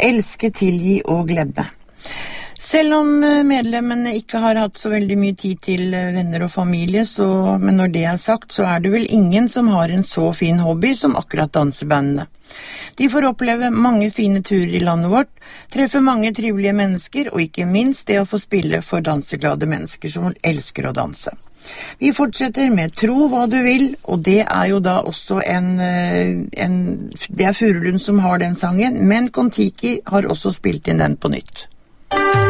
elske, tilgi og glemme. Selv om medlemmene ikke har hatt så veldig mye tid til venner og familie, men når det sagt, så det vel ingen som har en så fin hobby som akkurat dansebandene. De får oppleve mange fine turer i landet vårt, treffe mange trivelige mennesker, og ikke minst det å få spille for danseglade mennesker som elsker å danse. Vi fortsetter med Tro hva du vil, og det jo da også det Furulund som har den sangen, men Kon-Tiki har også spilt inn den på nytt.